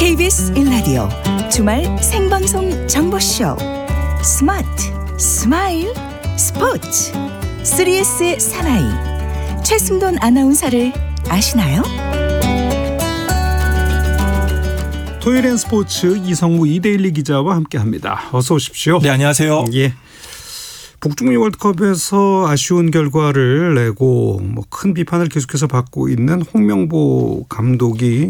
KBS 1라디오 주말 생방송 정보쇼 스마트 스마일 스포츠 3S의 사나이 최승돈 아나운서를 아시나요? 토요일엔 스포츠 이성무 이데일리 기자와 함께합니다. 어서 오십시오. 네, 안녕하세요. 예. 북중미 월드컵에서 아쉬운 결과를 내고 큰 비판을 계속해서 받고 있는 홍명보 감독이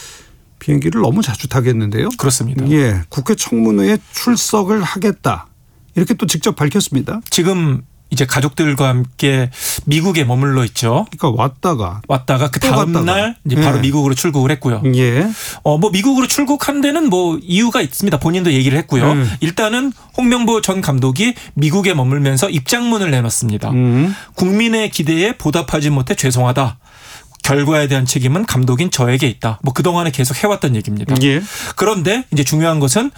비행기를 너무 자주 타겠는데요. 그렇습니다. 예, 국회 청문회에 출석을 하겠다. 이렇게 또 직접 밝혔습니다. 지금 이제 가족들과 함께 미국에 머물러 있죠. 그러니까 왔다가 그 다음 날 이제 바로 미국으로 출국을 했고요. 예. 미국으로 출국한 데는 이유가 있습니다. 본인도 얘기를 했고요. 일단은 홍명보 전 감독이 미국에 머물면서 입장문을 내놨습니다. 국민의 기대에 보답하지 못해 죄송하다. 결과에 대한 책임은 감독인 저에게 있다. 그동안에 계속 해왔던 얘기입니다. 예. 그런데 이제 중요한 것은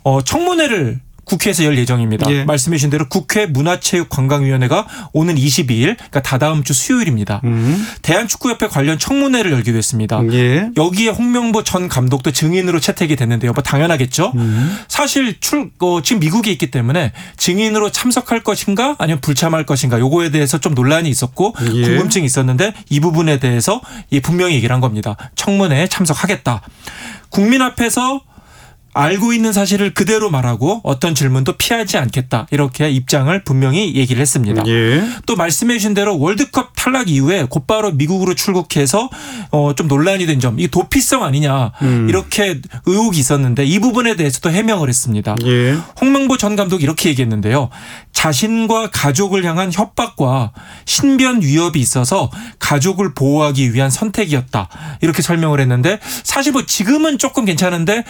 청문회를 국회에서 열 예정입니다. 예. 말씀해 주신 대로 국회 문화체육관광위원회가 오는 22일 그러니까 다다음 주 수요일입니다. 대한축구협회 관련 청문회를 열기로 했습니다. 예. 여기에 홍명보 전 감독도 증인으로 채택이 됐는데요. 당연하겠죠. 사실 지금 미국에 있기 때문에 증인으로 참석할 것인가 아니면 불참할 것인가 요거에 대해서 좀 논란이 있었고 예. 궁금증이 있었는데 이 부분에 대해서 분명히 얘기를 한 겁니다. 청문회에 참석하겠다. 국민 앞에서 알고 있는 사실을 그대로 말하고 어떤 질문도 피하지 않겠다. 이렇게 입장을 분명히 얘기를 했습니다. 예. 또 말씀해 주신 대로 월드컵 탈락 이후에 곧바로 미국으로 출국해서 좀 논란이 된 점. 이게 도피성 아니냐. 이렇게 의혹이 있었는데 이 부분에 대해서도 해명을 했습니다. 예. 홍명보 전 감독이 이렇게 얘기했는데요. 자신과 가족을 향한 협박과 신변 위협이 있어서 가족을 보호하기 위한 선택이었다. 이렇게 설명을 했는데 사실 지금은 조금 괜찮은데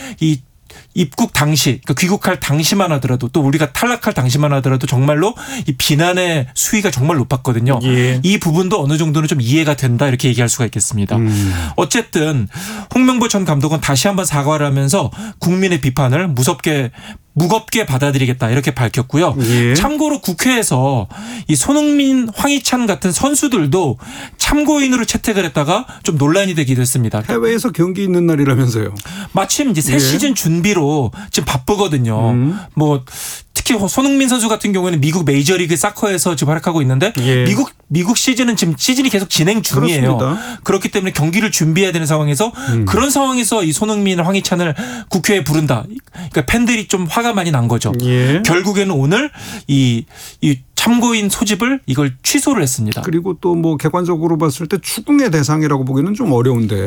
입국 당시, 그러니까 귀국할 당시만 하더라도 또 우리가 탈락할 당시만 하더라도 정말로 이 비난의 수위가 정말 높았거든요. 예. 이 부분도 어느 정도는 좀 이해가 된다 이렇게 얘기할 수가 있겠습니다. 어쨌든 홍명보 전 감독은 다시 한번 사과를 하면서 국민의 비판을 무겁게 받아들이겠다 이렇게 밝혔고요. 예. 참고로 국회에서 이 손흥민, 황희찬 같은 선수들도 참고인으로 채택을 했다가 좀 논란이 되기도 했습니다. 해외에서 경기 있는 날이라면서요. 마침 이제 새 시즌 준비로 지금 바쁘거든요. 특히 손흥민 선수 같은 경우에는 미국 메이저리그 사커에서 지금 활약하고 있는데 예. 미국 시즌은 지금 시즌이 계속 진행 중이에요. 그렇습니다. 그렇기 때문에 경기를 준비해야 되는 상황에서 그런 상황에서 이 손흥민, 황희찬을 국회에 부른다. 그러니까 팬들이 좀 화가 많이 난 거죠. 예. 결국에는 오늘 이 참고인 소집을 이걸 취소를 했습니다. 그리고 또 객관적으로 봤을 때 추궁의 대상이라고 보기는 좀 어려운데.